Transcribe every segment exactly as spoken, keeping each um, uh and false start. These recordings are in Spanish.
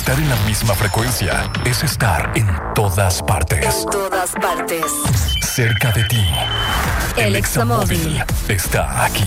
Estar en la misma frecuencia es estar en todas partes. En todas partes. Cerca de ti. El, el Examóvil está aquí.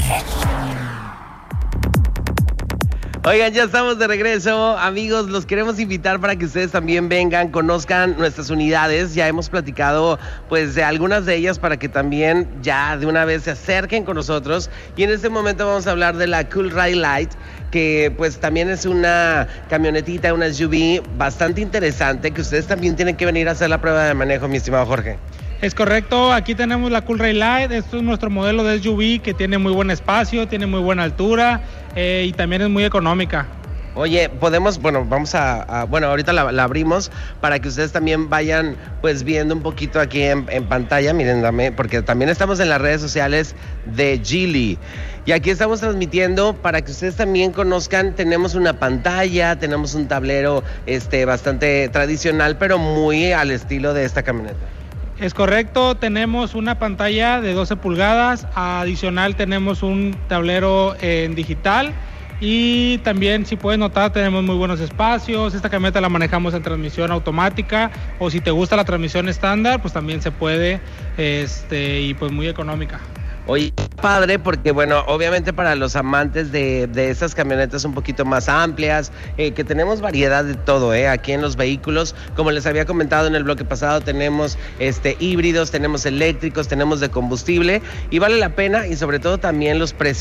Oigan, ya estamos de regreso, amigos, los queremos invitar para que ustedes también vengan, conozcan nuestras unidades. Ya hemos platicado pues de algunas de ellas para que también ya de una vez se acerquen con nosotros. Y en este momento vamos a hablar de la Cool Ride Light, que pues también es una camionetita, una S U V bastante interesante, que ustedes también tienen que venir a hacer la prueba de manejo, mi estimado Jorge. Es correcto, aquí tenemos la Cool Ride Light. Esto es nuestro modelo de S U V que tiene muy buen espacio, tiene muy buena altura eh, y también es muy económica. Oye, podemos, bueno, vamos a, a bueno, ahorita la, la abrimos para que ustedes también vayan pues viendo un poquito aquí en, en pantalla, miren, dame, porque también estamos en las redes sociales de Geely. Y aquí estamos transmitiendo para que ustedes también conozcan, tenemos una pantalla, tenemos un tablero este, bastante tradicional, pero muy al estilo de esta camioneta. Es correcto, tenemos una pantalla de doce pulgadas, adicional tenemos un tablero en digital y también, si puedes notar, tenemos muy buenos espacios. Esta camioneta la manejamos en transmisión automática, o si te gusta la transmisión estándar, pues también se puede, este, y pues muy económica. Oye, padre, porque bueno, obviamente para los amantes de, de estas camionetas un poquito más amplias, eh, que tenemos variedad de todo, eh, aquí en los vehículos, como les había comentado en el bloque pasado, tenemos este híbridos, tenemos eléctricos, tenemos de combustible, y vale la pena, y sobre todo también los precios.